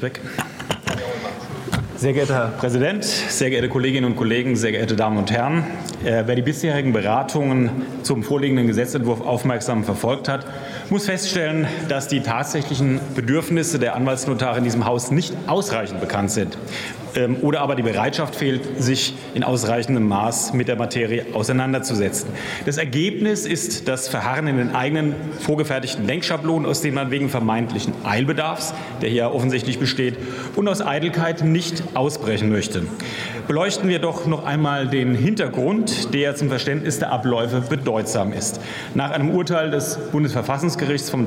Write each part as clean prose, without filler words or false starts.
nicht weg. Sehr geehrter Herr Präsident, sehr geehrte Kolleginnen und Kollegen, sehr geehrte Damen und Herren! Wer die bisherigen Beratungen zum vorliegenden Gesetzentwurf aufmerksam verfolgt hat, muss feststellen, dass die tatsächlichen Bedürfnisse der Anwaltsnotare in diesem Haus nicht ausreichend bekannt sind oder aber die Bereitschaft fehlt, sich in ausreichendem Maß mit der Materie auseinanderzusetzen. Das Ergebnis ist das Verharren in den eigenen vorgefertigten Denkschablonen, aus denen man wegen vermeintlichen Eilbedarfs, der hier offensichtlich besteht, und aus Eitelkeit nicht ausbrechen möchte. Beleuchten wir doch noch einmal den Hintergrund, der zum Verständnis der Abläufe bedeutsam ist. Nach einem Urteil des Bundesverfassungsgerichts vom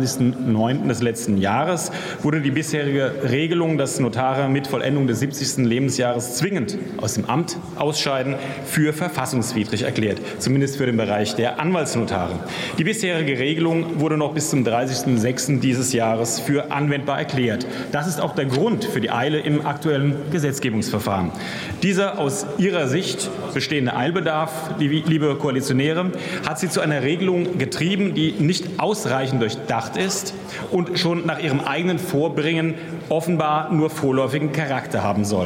23.09. des letzten Jahres wurde die bisherige Regelung, dass Notare mit Vollendung des 70. Lebensjahres zwingend aus dem Amt ausscheiden, für verfassungswidrig erklärt, zumindest für den Bereich der Anwaltsnotare. Die bisherige Regelung wurde noch bis zum 30.06. dieses Jahres für anwendbar erklärt. Das ist auch der Grund für die Eile im aktuellen Gesetzgebungsverfahren. Dieser aus Ihrer Sicht bestehende Eilbedarf, liebe Koalitionäre, hat Sie zu einer Regelung getrieben, die nicht ausreichend durchdacht ist und schon nach Ihrem eigenen Vorbringen offenbar nur vorläufigen Charakter haben soll.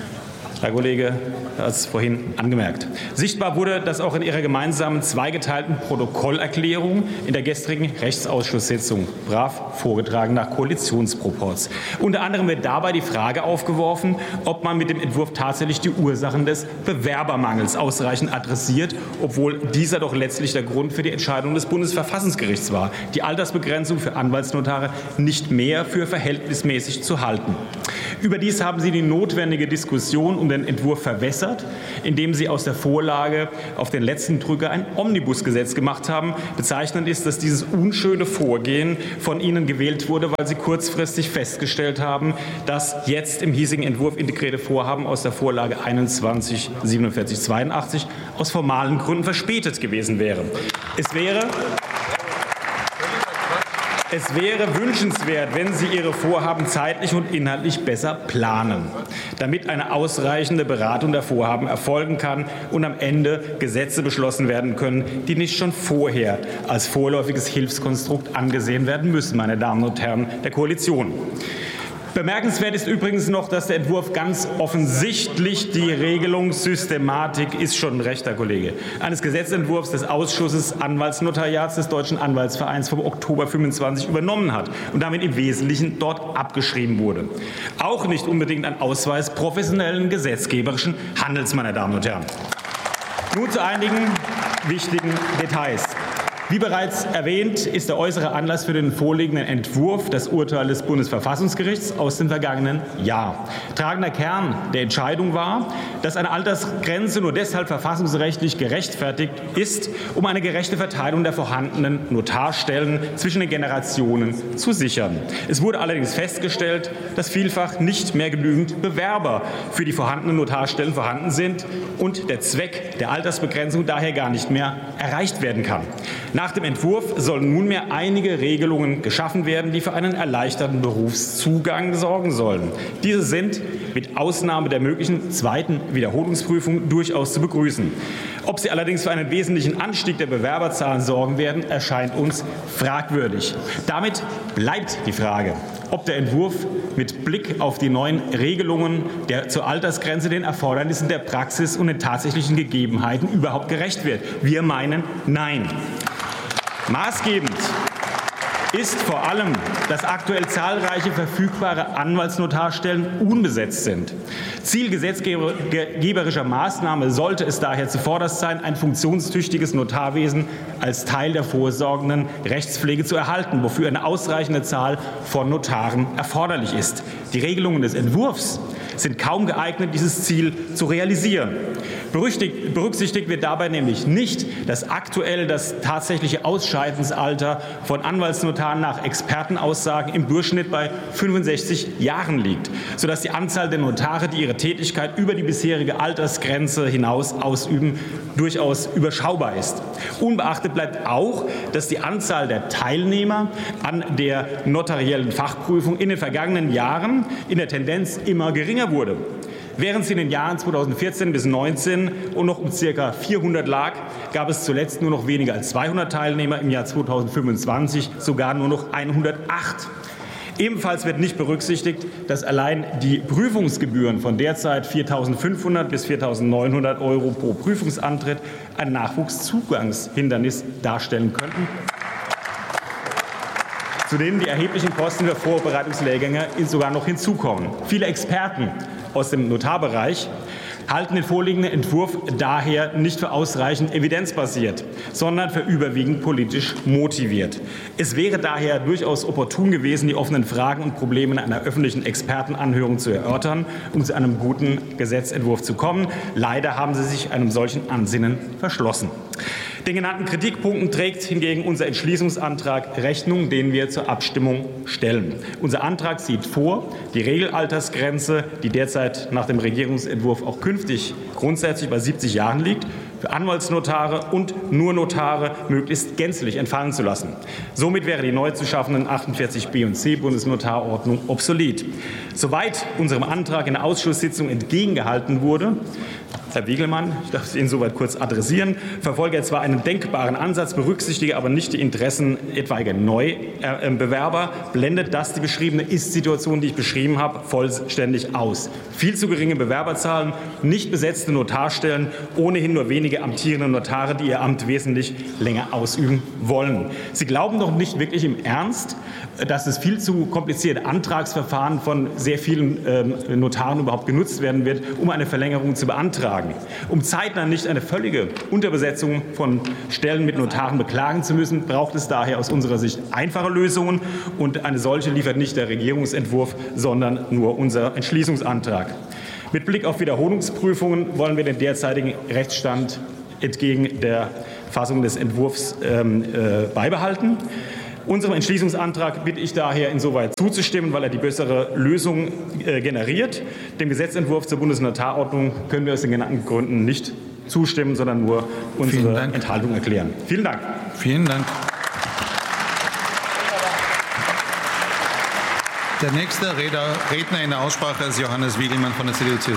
Herr Kollege hat es vorhin angemerkt. Sichtbar wurde das auch in Ihrer gemeinsamen zweigeteilten Protokollerklärung in der gestrigen Rechtsausschusssitzung, brav vorgetragen nach Koalitionsproporz. Unter anderem wird dabei die Frage aufgeworfen, ob man mit dem Entwurf tatsächlich die Ursachen des Bewerbermangels ausreichend adressiert, obwohl dieser doch letztlich der Grund für die Entscheidung des Bundesverfassungsgerichts war, die Altersbegrenzung für Anwaltsnotare nicht mehr für verhältnismäßig zu halten. Überdies haben Sie die notwendige Diskussion um den Entwurf verwässert, indem Sie aus der Vorlage auf den letzten Drücker ein Omnibusgesetz gemacht haben. Bezeichnend ist, dass dieses unschöne Vorgehen von Ihnen gewählt wurde, weil Sie kurzfristig festgestellt haben, dass jetzt im hiesigen Entwurf integrierte Vorhaben aus der Vorlage 21/4782 aus formalen Gründen verspätet gewesen wäre. Es wäre wünschenswert, wenn Sie Ihre Vorhaben zeitlich und inhaltlich besser planen, damit eine ausreichende Beratung der Vorhaben erfolgen kann und am Ende Gesetze beschlossen werden können, die nicht schon vorher als vorläufiges Hilfskonstrukt angesehen werden müssen, meine Damen und Herren der Koalition. Bemerkenswert ist übrigens noch, dass der Entwurf ganz offensichtlich die Regelungssystematik, ist schon ein rechter Kollege, eines Gesetzentwurfs des Ausschusses Anwaltsnotariats des Deutschen Anwaltsvereins vom Oktober 25 übernommen hat und damit im Wesentlichen dort abgeschrieben wurde. Auch nicht unbedingt ein Ausweis professionellen gesetzgeberischen Handels, meine Damen und Herren. Nun zu einigen wichtigen Details. Wie bereits erwähnt, ist der äußere Anlass für den vorliegenden Entwurf das Urteil des Bundesverfassungsgerichts aus dem vergangenen Jahr. Tragender Kern der Entscheidung war, dass eine Altersgrenze nur deshalb verfassungsrechtlich gerechtfertigt ist, um eine gerechte Verteilung der vorhandenen Notarstellen zwischen den Generationen zu sichern. Es wurde allerdings festgestellt, dass vielfach nicht mehr genügend Bewerber für die vorhandenen Notarstellen vorhanden sind und der Zweck der Altersbegrenzung daher gar nicht mehr erreicht werden kann. Nach dem Entwurf sollen nunmehr einige Regelungen geschaffen werden, die für einen erleichterten Berufszugang sorgen sollen. Diese sind mit Ausnahme der möglichen zweiten Wiederholungsprüfung durchaus zu begrüßen. Ob sie allerdings für einen wesentlichen Anstieg der Bewerberzahlen sorgen werden, erscheint uns fragwürdig. Damit bleibt die Frage, ob der Entwurf mit Blick auf die neuen Regelungen zur Altersgrenze den Erfordernissen der Praxis und den tatsächlichen Gegebenheiten überhaupt gerecht wird. Wir meinen Nein. Maßgebend ist vor allem, dass aktuell zahlreiche verfügbare Anwaltsnotarstellen unbesetzt sind. Ziel gesetzgeberischer Maßnahme sollte es daher zuvorderst sein, ein funktionstüchtiges Notarwesen als Teil der vorsorgenden Rechtspflege zu erhalten, wofür eine ausreichende Zahl von Notaren erforderlich ist. Die Regelungen des Entwurfs sind kaum geeignet, dieses Ziel zu realisieren. Berücksichtigt wird dabei nämlich nicht, dass aktuell das tatsächliche Ausscheidensalter von Anwaltsnotaren nach Expertenaussagen im Durchschnitt bei 65 Jahren liegt, sodass die Anzahl der Notare, die ihre Tätigkeit über die bisherige Altersgrenze hinaus ausüben, durchaus überschaubar ist. Unbeachtet bleibt auch, dass die Anzahl der Teilnehmer an der notariellen Fachprüfung in den vergangenen Jahren in der Tendenz immer geringer wurde. Während sie in den Jahren 2014 bis 2019 und noch um ca. 400 lag, gab es zuletzt nur noch weniger als 200 Teilnehmer, im Jahr 2025 sogar nur noch 108. Ebenfalls wird nicht berücksichtigt, dass allein die Prüfungsgebühren von derzeit 4.500 bis 4.900 € pro Prüfungsantritt ein Nachwuchszugangshindernis darstellen könnten, zu denen die erheblichen Kosten für Vorbereitungslehrgänge sogar noch hinzukommen. Viele Experten aus dem Notarbereich halten den vorliegenden Entwurf daher nicht für ausreichend evidenzbasiert, sondern für überwiegend politisch motiviert. Es wäre daher durchaus opportun gewesen, die offenen Fragen und Probleme in einer öffentlichen Expertenanhörung zu erörtern, um zu einem guten Gesetzentwurf zu kommen. Leider haben Sie sich einem solchen Ansinnen verschlossen. Den genannten Kritikpunkten trägt hingegen unser Entschließungsantrag Rechnung, den wir zur Abstimmung stellen. Unser Antrag sieht vor, die Regelaltersgrenze, die derzeit nach dem Regierungsentwurf auch künftig grundsätzlich bei 70 Jahren liegt, für Anwaltsnotare und nur Notare möglichst gänzlich entfallen zu lassen. Somit wäre die neu zu schaffenden 48b und c Bundesnotarordnung obsolet. Soweit unserem Antrag in der Ausschusssitzung entgegengehalten wurde, Herr Wiegelmann, ich darf Sie insoweit kurz adressieren, verfolge er zwar einen denkbaren Ansatz, berücksichtige aber nicht die Interessen etwaiger Neubewerber, blendet das die beschriebene Ist-Situation, die ich beschrieben habe, vollständig aus. Viel zu geringe Bewerberzahlen, nicht besetzte Notarstellen, ohnehin nur wenige amtierende Notare, die ihr Amt wesentlich länger ausüben wollen. Sie glauben doch nicht wirklich im Ernst, dass das viel zu komplizierte Antragsverfahren von sehr vielen Notaren überhaupt genutzt werden wird, um eine Verlängerung zu beantragen. Um zeitnah nicht eine völlige Unterbesetzung von Stellen mit Notaren beklagen zu müssen, braucht es daher aus unserer Sicht einfache Lösungen. Und eine solche liefert nicht der Regierungsentwurf, sondern nur unser Entschließungsantrag. Mit Blick auf Wiederholungsprüfungen wollen wir den derzeitigen Rechtsstand entgegen der Fassung des Entwurfs beibehalten. Unserem Entschließungsantrag bitte ich daher insoweit zuzustimmen, weil er die bessere Lösung generiert. Dem Gesetzentwurf zur Bundesnotarordnung können wir aus den genannten Gründen nicht zustimmen, sondern nur unsere Enthaltung erklären. Vielen Dank. Vielen Dank. Der nächste Redner in der Aussprache ist Johannes Wiegelmann von der CDU-CSU.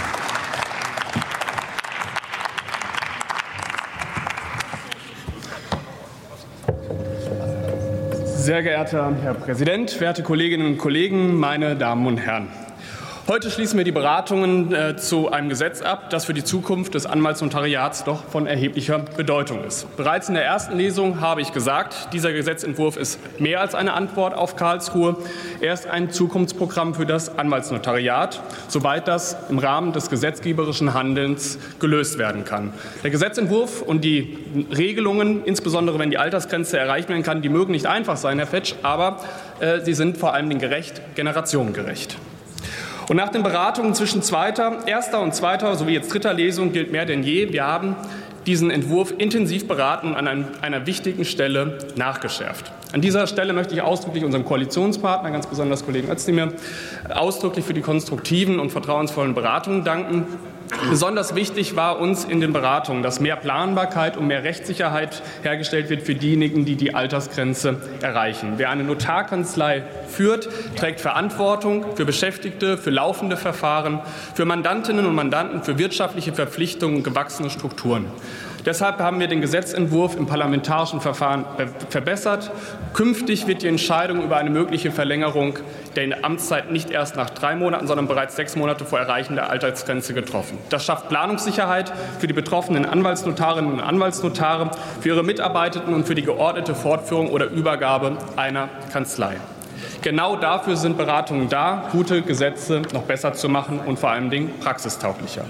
Sehr geehrter Herr Präsident, werte Kolleginnen und Kollegen, meine Damen und Herren! Heute schließen wir die Beratungen zu einem Gesetz ab, das für die Zukunft des Anwaltsnotariats doch von erheblicher Bedeutung ist. Bereits in der ersten Lesung habe ich gesagt, dieser Gesetzentwurf ist mehr als eine Antwort auf Karlsruhe. Er ist ein Zukunftsprogramm für das Anwaltsnotariat, soweit das im Rahmen des gesetzgeberischen Handelns gelöst werden kann. Der Gesetzentwurf und die Regelungen, insbesondere wenn die Altersgrenze erreicht werden kann, die mögen nicht einfach sein, Herr Fetsch, aber sie sind vor allem gerecht, generationengerecht. Und nach den Beratungen zwischen erster und zweiter sowie jetzt dritter Lesung gilt mehr denn je, wir haben diesen Entwurf intensiv beraten und an einer wichtigen Stelle nachgeschärft. An dieser Stelle möchte ich ausdrücklich unserem Koalitionspartner, ganz besonders Kollegen Özdemir, ausdrücklich für die konstruktiven und vertrauensvollen Beratungen danken. Besonders wichtig war uns in den Beratungen, dass mehr Planbarkeit und mehr Rechtssicherheit hergestellt wird für diejenigen, die die Altersgrenze erreichen. Wer eine Notarkanzlei führt, trägt Verantwortung für Beschäftigte, für laufende Verfahren, für Mandantinnen und Mandanten, für wirtschaftliche Verpflichtungen und gewachsene Strukturen. Deshalb haben wir den Gesetzentwurf im parlamentarischen Verfahren verbessert. Künftig wird die Entscheidung über eine mögliche Verlängerung der Amtszeit nicht erst nach 3 Monaten, sondern bereits 6 Monate vor Erreichen der Altersgrenze getroffen. Das schafft Planungssicherheit für die betroffenen Anwaltsnotarinnen und Anwaltsnotare, für ihre Mitarbeitenden und für die geordnete Fortführung oder Übergabe einer Kanzlei. Genau dafür sind Beratungen da, gute Gesetze noch besser zu machen und vor allen Dingen praxistauglicher.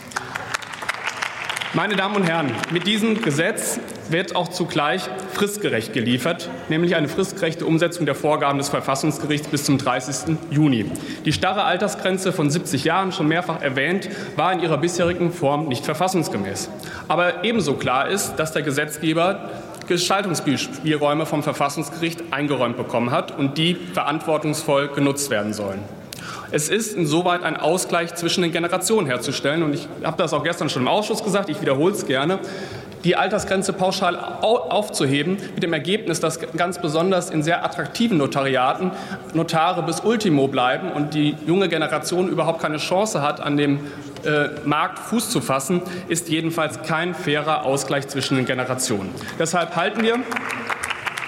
Meine Damen und Herren, mit diesem Gesetz wird auch zugleich fristgerecht geliefert, nämlich eine fristgerechte Umsetzung der Vorgaben des Verfassungsgerichts bis zum 30. Juni. Die starre Altersgrenze von 70 Jahren, schon mehrfach erwähnt, war in ihrer bisherigen Form nicht verfassungsgemäß. Aber ebenso klar ist, dass der Gesetzgeber Gestaltungsspielräume vom Verfassungsgericht eingeräumt bekommen hat und die verantwortungsvoll genutzt werden sollen. Es ist insoweit ein Ausgleich zwischen den Generationen herzustellen. Und ich habe das auch gestern schon im Ausschuss gesagt, ich wiederhole es gerne, die Altersgrenze pauschal aufzuheben, mit dem Ergebnis, dass ganz besonders in sehr attraktiven Notariaten Notare bis Ultimo bleiben und die junge Generation überhaupt keine Chance hat, an dem Markt Fuß zu fassen, ist jedenfalls kein fairer Ausgleich zwischen den Generationen. Deshalb halten wir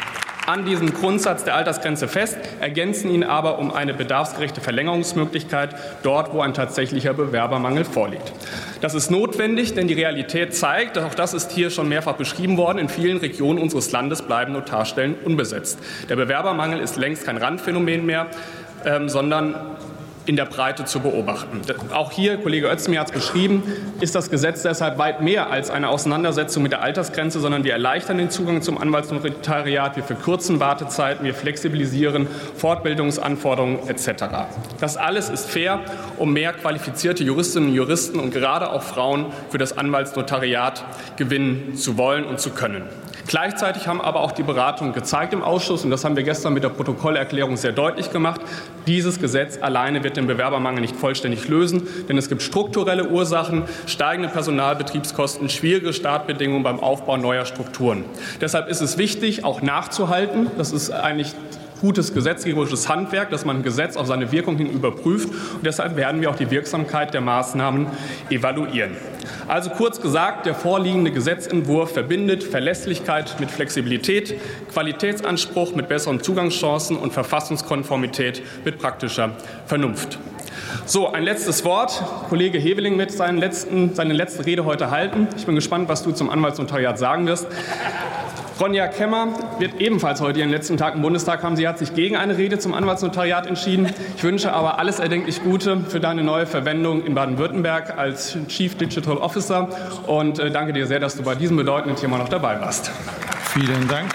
an diesem Grundsatz der Altersgrenze fest, ergänzen ihn aber um eine bedarfsgerechte Verlängerungsmöglichkeit dort, wo ein tatsächlicher Bewerbermangel vorliegt. Das ist notwendig, denn die Realität zeigt, auch das ist hier schon mehrfach beschrieben worden, in vielen Regionen unseres Landes bleiben Notarstellen unbesetzt. Der Bewerbermangel ist längst kein Randphänomen mehr, sondern in der Breite zu beobachten. Auch hier, Kollege Özdemir hat es beschrieben, ist das Gesetz deshalb weit mehr als eine Auseinandersetzung mit der Altersgrenze, sondern wir erleichtern den Zugang zum Anwaltsnotariat, wir verkürzen Wartezeiten, wir flexibilisieren Fortbildungsanforderungen etc. Das alles ist fair, um mehr qualifizierte Juristinnen und Juristen und gerade auch Frauen für das Anwaltsnotariat gewinnen zu wollen und zu können. Gleichzeitig haben aber auch die Beratungen gezeigt im Ausschuss, und das haben wir gestern mit der Protokollerklärung sehr deutlich gemacht, dieses Gesetz alleine wird den Bewerbermangel nicht vollständig lösen, denn es gibt strukturelle Ursachen, steigende Personalbetriebskosten, schwierige Startbedingungen beim Aufbau neuer Strukturen. Deshalb ist es wichtig, auch nachzuhalten. Das ist eigentlich gutes gesetzgeberisches Handwerk, dass man ein Gesetz auf seine Wirkung hin überprüft. Und deshalb werden wir auch die Wirksamkeit der Maßnahmen evaluieren. Also kurz gesagt, der vorliegende Gesetzentwurf verbindet Verlässlichkeit mit Flexibilität, Qualitätsanspruch mit besseren Zugangschancen und Verfassungskonformität mit praktischer Vernunft. So, ein letztes Wort. Kollege Heveling wird seine letzte Rede heute halten. Ich bin gespannt, was du zum Anwaltsnotariat sagen wirst. Ronja Kemmer wird ebenfalls heute ihren letzten Tag im Bundestag haben. Sie hat sich gegen eine Rede zum Anwaltsnotariat entschieden. Ich wünsche aber alles erdenklich Gute für deine neue Verwendung in Baden-Württemberg als Chief Digital Officer und danke dir sehr, dass du bei diesem bedeutenden Thema noch dabei warst. Vielen Dank.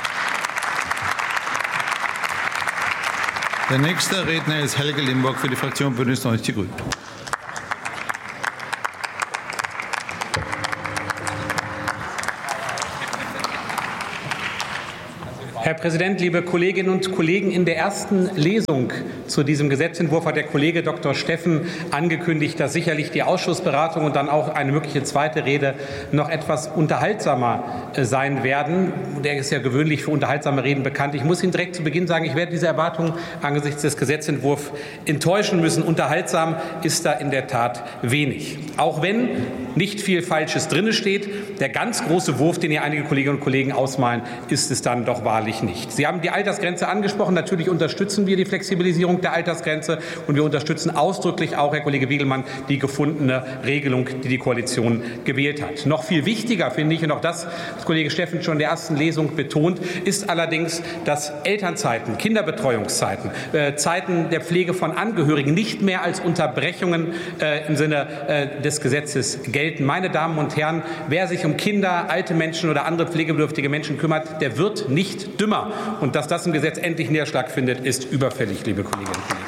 Der nächste Redner ist Helge Limburg für die Fraktion Bündnis 90 Die Grünen. Herr Präsident, liebe Kolleginnen und Kollegen! In der ersten Lesung zu diesem Gesetzentwurf hat der Kollege Dr. Steffen angekündigt, dass sicherlich die Ausschussberatung und dann auch eine mögliche zweite Rede noch etwas unterhaltsamer sein werden. Der ist ja gewöhnlich für unterhaltsame Reden bekannt. Ich muss Ihnen direkt zu Beginn sagen, ich werde diese Erwartung angesichts des Gesetzentwurfs enttäuschen müssen. Unterhaltsam ist da in der Tat wenig. Auch wenn nicht viel Falsches drin steht, der ganz große Wurf, den hier einige Kolleginnen und Kollegen ausmalen, ist es dann doch wahrlich nicht. Sie haben die Altersgrenze angesprochen. Natürlich unterstützen wir die Flexibilisierung der Altersgrenze und wir unterstützen ausdrücklich auch, Herr Kollege Wiegelmann, die gefundene Regelung, die die Koalition gewählt hat. Noch viel wichtiger finde ich, und auch das hat Kollege Steffen schon in der ersten Lesung betont, ist allerdings, dass Elternzeiten, Kinderbetreuungszeiten, Zeiten der Pflege von Angehörigen nicht mehr als Unterbrechungen im Sinne des Gesetzes gelten. Meine Damen und Herren, wer sich um Kinder, alte Menschen oder andere pflegebedürftige Menschen kümmert, der wird nicht dümmer. Und dass das im Gesetz endlich Niederschlag findet, ist überfällig, liebe Kolleginnen und Kollegen.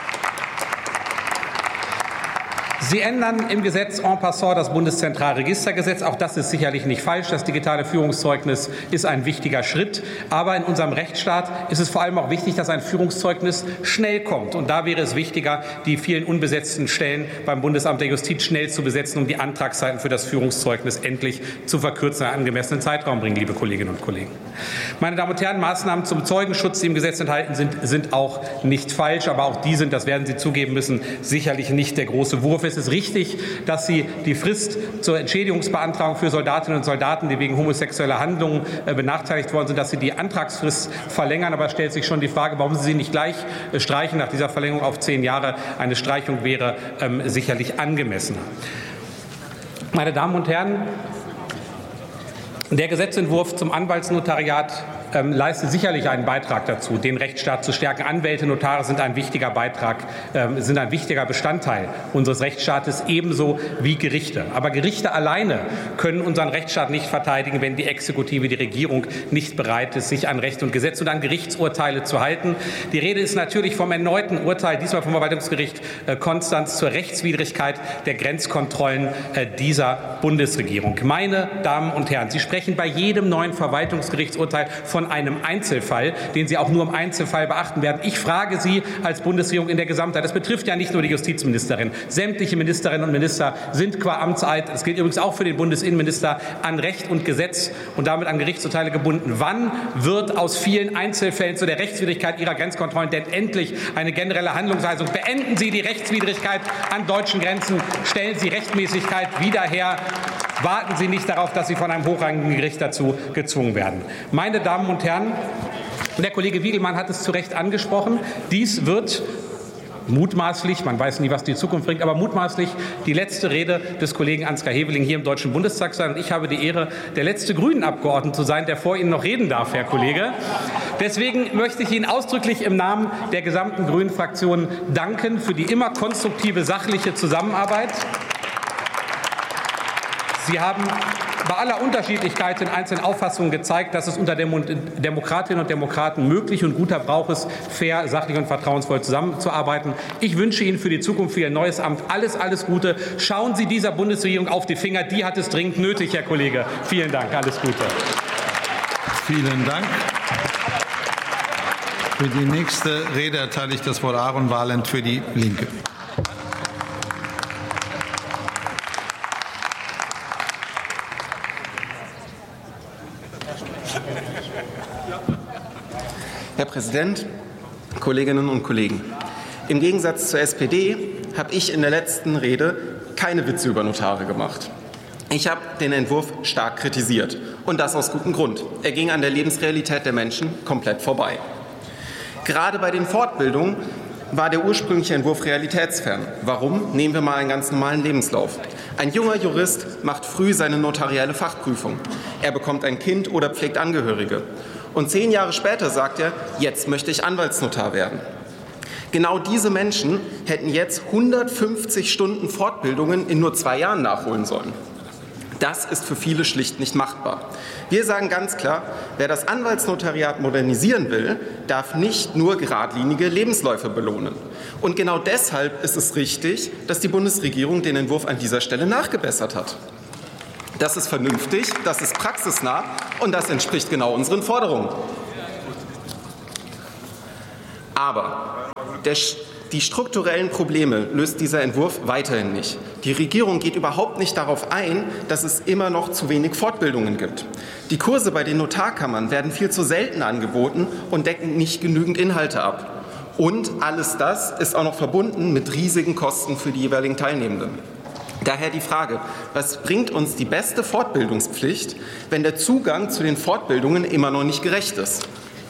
Sie ändern im Gesetz en passant das Bundeszentralregistergesetz. Auch das ist sicherlich nicht falsch. Das digitale Führungszeugnis ist ein wichtiger Schritt. Aber in unserem Rechtsstaat ist es vor allem auch wichtig, dass ein Führungszeugnis schnell kommt. Und da wäre es wichtiger, die vielen unbesetzten Stellen beim Bundesamt der Justiz schnell zu besetzen, um die Antragszeiten für das Führungszeugnis endlich zu verkürzen, in einen angemessenen Zeitraum bringen, liebe Kolleginnen und Kollegen. Meine Damen und Herren, Maßnahmen zum Zeugenschutz, die im Gesetz enthalten sind auch nicht falsch. Aber auch die sind, das werden Sie zugeben müssen, sicherlich nicht der große Wurf. Es ist richtig, dass Sie die Frist zur Entschädigungsbeantragung für Soldatinnen und Soldaten, die wegen homosexueller Handlungen benachteiligt worden sind, dass Sie die Antragsfrist verlängern. Aber es stellt sich schon die Frage, warum Sie sie nicht gleich streichen nach dieser Verlängerung auf 10 Jahre. Eine Streichung wäre sicherlich angemessener. Meine Damen und Herren, der Gesetzentwurf zum Anwaltsnotariat leistet sicherlich einen Beitrag dazu, den Rechtsstaat zu stärken. Anwälte, Notare sind ein wichtiger Beitrag, sind ein wichtiger Bestandteil unseres Rechtsstaates, ebenso wie Gerichte. Aber Gerichte alleine können unseren Rechtsstaat nicht verteidigen, wenn die Exekutive, die Regierung nicht bereit ist, sich an Recht und Gesetz und an Gerichtsurteile zu halten. Die Rede ist natürlich vom erneuten Urteil, diesmal vom Verwaltungsgericht Konstanz, zur Rechtswidrigkeit der Grenzkontrollen dieser Bundesregierung. Meine Damen und Herren, Sie sprechen bei jedem neuen Verwaltungsgerichtsurteil von einem Einzelfall, den Sie auch nur im Einzelfall beachten werden. Ich frage Sie als Bundesregierung in der Gesamtheit, das betrifft ja nicht nur die Justizministerin, sämtliche Ministerinnen und Minister sind qua Amtseid, das gilt übrigens auch für den Bundesinnenminister, an Recht und Gesetz und damit an Gerichtsurteile gebunden. Wann wird aus vielen Einzelfällen zu der Rechtswidrigkeit Ihrer Grenzkontrollen denn endlich eine generelle Handlungsweisung? Beenden Sie die Rechtswidrigkeit an deutschen Grenzen, stellen Sie Rechtmäßigkeit wieder her. Warten Sie nicht darauf, dass Sie von einem hochrangigen Gericht dazu gezwungen werden. Meine Damen und Herren, Und der Kollege Wiegelmann hat es zu Recht angesprochen. Dies wird mutmaßlich, man weiß nie, was die Zukunft bringt, aber mutmaßlich die letzte Rede des Kollegen Ansgar Heveling hier im Deutschen Bundestag sein. Und ich habe die Ehre, der letzte Grünen-Abgeordnete zu sein, der vor Ihnen noch reden darf, Herr Kollege. Deswegen möchte ich Ihnen ausdrücklich im Namen der gesamten Grünen-Fraktion danken für die immer konstruktive, sachliche Zusammenarbeit. Sie haben bei aller Unterschiedlichkeit in einzelnen Auffassungen gezeigt, dass es unter Demokratinnen und Demokraten möglich und guter Brauch ist, fair, sachlich und vertrauensvoll zusammenzuarbeiten. Ich wünsche Ihnen für die Zukunft, für Ihr neues Amt alles Gute. Schauen Sie dieser Bundesregierung auf die Finger. Die hat es dringend nötig, Herr Kollege. Vielen Dank. Alles Gute. Vielen Dank. Für die nächste Rede erteile ich das Wort Aaron Walend für die Linke. Herr Präsident, Kolleginnen und Kollegen! Im Gegensatz zur SPD habe ich in der letzten Rede keine Witze über Notare gemacht. Ich habe den Entwurf stark kritisiert, und das aus gutem Grund. Er ging an der Lebensrealität der Menschen komplett vorbei. Gerade bei den Fortbildungen war der ursprüngliche Entwurf realitätsfern. Warum? Nehmen wir mal einen ganz normalen Lebenslauf. Ein junger Jurist macht früh seine notarielle Fachprüfung. Er bekommt ein Kind oder pflegt Angehörige. Und 10 Jahre später sagt er, jetzt möchte ich Anwaltsnotar werden. Genau diese Menschen hätten jetzt 150 Stunden Fortbildungen in nur 2 Jahren nachholen sollen. Das ist für viele schlicht nicht machbar. Wir sagen ganz klar, wer das Anwaltsnotariat modernisieren will, darf nicht nur geradlinige Lebensläufe belohnen. Und genau deshalb ist es richtig, dass die Bundesregierung den Entwurf an dieser Stelle nachgebessert hat. Das ist vernünftig, das ist praxisnah und das entspricht genau unseren Forderungen. Aber die strukturellen Probleme löst dieser Entwurf weiterhin nicht. Die Regierung geht überhaupt nicht darauf ein, dass es immer noch zu wenig Fortbildungen gibt. Die Kurse bei den Notarkammern werden viel zu selten angeboten und decken nicht genügend Inhalte ab. Und alles das ist auch noch verbunden mit riesigen Kosten für die jeweiligen Teilnehmenden. Daher die Frage, was bringt uns die beste Fortbildungspflicht, wenn der Zugang zu den Fortbildungen immer noch nicht gerecht ist?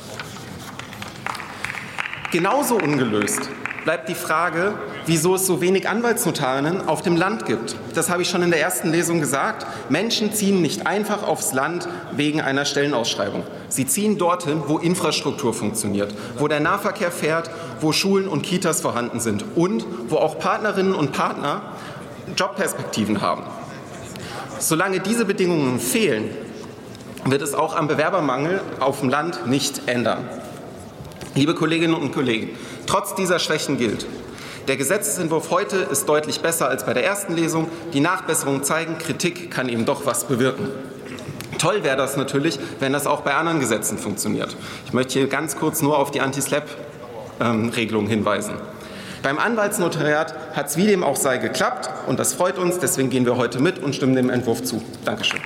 Genauso ungelöst bleibt die Frage, wieso es so wenig Anwaltsnotarinnen auf dem Land gibt. Das habe ich schon in der ersten Lesung gesagt. Menschen ziehen nicht einfach aufs Land wegen einer Stellenausschreibung. Sie ziehen dorthin, wo Infrastruktur funktioniert, wo der Nahverkehr fährt, wo Schulen und Kitas vorhanden sind und wo auch Partnerinnen und Partner Jobperspektiven haben. Solange diese Bedingungen fehlen, wird es auch am Bewerbermangel auf dem Land nicht ändern. Liebe Kolleginnen und Kollegen, trotz dieser Schwächen gilt: Der Gesetzesentwurf heute ist deutlich besser als bei der ersten Lesung. Die Nachbesserungen zeigen, Kritik kann eben doch was bewirken. Toll wäre das natürlich, wenn das auch bei anderen Gesetzen funktioniert. Ich möchte hier ganz kurz nur auf die Anti-SLAPP-Regelung hinweisen. Beim Anwaltsnotariat hat es wie dem auch sei geklappt, und das freut uns. Deswegen gehen wir heute mit und stimmen dem Entwurf zu. Dankeschön.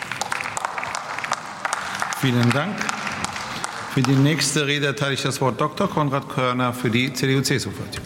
Vielen Dank. Für die nächste Rede erteile ich das Wort Dr. Konrad Körner für die CDU-CSU-Fraktion.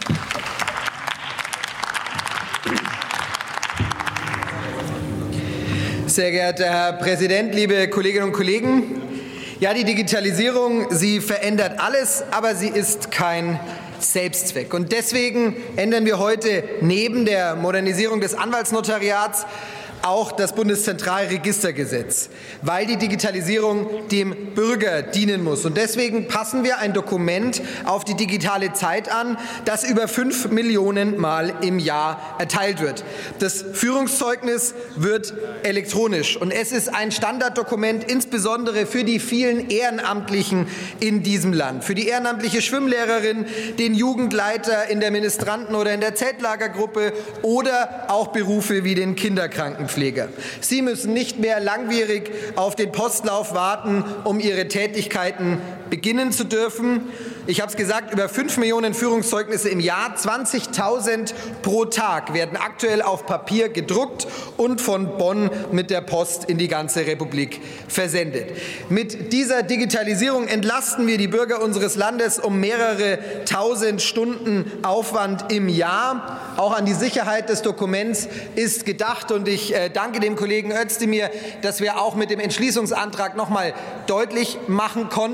Sehr geehrter Herr Präsident, liebe Kolleginnen und Kollegen! Ja, die Digitalisierung, sie verändert alles, aber sie ist kein Selbstzweck. Und deswegen ändern wir heute neben der Modernisierung des Anwaltsnotariats auch das Bundeszentralregistergesetz, weil die Digitalisierung dem Bürger dienen muss. Und deswegen passen wir ein Dokument auf die digitale Zeit an, das über 5 Millionen Mal im Jahr erteilt wird. Das Führungszeugnis wird elektronisch, und es ist ein Standarddokument, insbesondere für die vielen Ehrenamtlichen in diesem Land, für die ehrenamtliche Schwimmlehrerin, den Jugendleiter in der Ministranten- oder in der Zeltlagergruppe oder auch Berufe wie den Kinderkrankenpfleger. Sie müssen nicht mehr langwierig auf den Postlauf warten, um ihre Tätigkeiten beginnen zu dürfen. Ich habe es gesagt, über 5 Millionen Führungszeugnisse im Jahr, 20.000 pro Tag werden aktuell auf Papier gedruckt und von Bonn mit der Post in die ganze Republik versendet. Mit dieser Digitalisierung entlasten wir die Bürger unseres Landes um mehrere tausend Stunden Aufwand im Jahr. Auch an die Sicherheit des Dokuments ist gedacht, und ich danke dem Kollegen Özdemir, dass wir auch mit dem Entschließungsantrag noch mal deutlich machen konnten.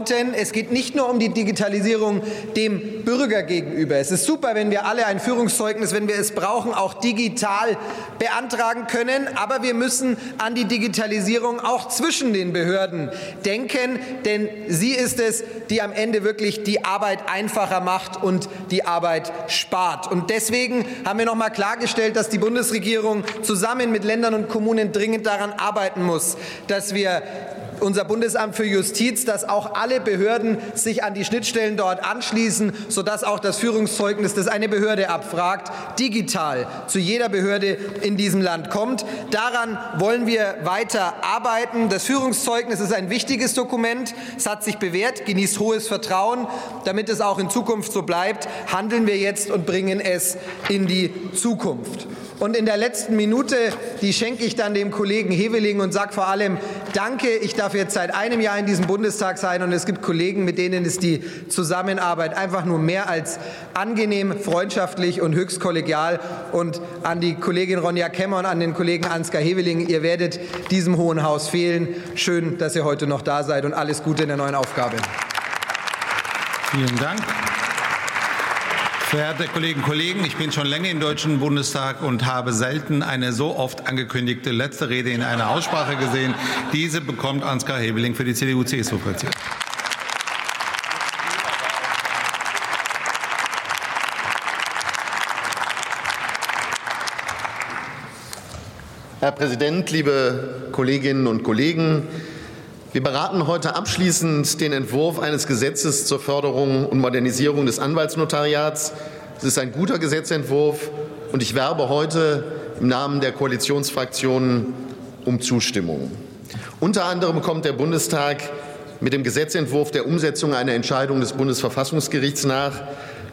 es geht nicht nur um die Digitalisierung dem Bürger gegenüber. Es ist super, wenn wir alle ein Führungszeugnis, wenn wir es brauchen, auch digital beantragen können. Aber wir müssen an die Digitalisierung auch zwischen den Behörden denken, denn sie ist es, die am Ende wirklich die Arbeit einfacher macht und die Arbeit spart. Und deswegen haben wir noch mal klargestellt, dass die Bundesregierung zusammen mit Ländern und Kommunen dringend daran arbeiten muss, dass wir unser Bundesamt für Justiz, dass auch alle Behörden sich an die Schnittstellen dort anschließen, sodass auch das Führungszeugnis, das eine Behörde abfragt, digital zu jeder Behörde in diesem Land kommt. Daran wollen wir weiter arbeiten. Das Führungszeugnis ist ein wichtiges Dokument. Es hat sich bewährt, genießt hohes Vertrauen. Damit es auch in Zukunft so bleibt, handeln wir jetzt und bringen es in die Zukunft. Und in der letzten Minute, die schenke ich dann dem Kollegen Heveling und sage vor allem Danke. Ich darf jetzt seit einem Jahr in diesem Bundestag sein und es gibt Kollegen, mit denen ist die Zusammenarbeit einfach nur mehr als angenehm, freundschaftlich und höchst kollegial. Und an die Kollegin Ronja Kemmer und an den Kollegen Ansgar Heveling, ihr werdet diesem Hohen Haus fehlen. Schön, dass ihr heute noch da seid und alles Gute in der neuen Aufgabe. Vielen Dank. Verehrte Kolleginnen und Kollegen, ich bin schon länger im Deutschen Bundestag und habe selten eine so oft angekündigte letzte Rede in einer Aussprache gesehen. Diese bekommt Ansgar Heveling für die CDU-CSU-Fraktion. Herr Präsident, liebe Kolleginnen und Kollegen! Wir beraten heute abschließend den Entwurf eines Gesetzes zur Förderung und Modernisierung des Anwaltsnotariats. Es ist ein guter Gesetzentwurf, und ich werbe heute im Namen der Koalitionsfraktionen um Zustimmung. Unter anderem kommt der Bundestag mit dem Gesetzentwurf der Umsetzung einer Entscheidung des Bundesverfassungsgerichts nach,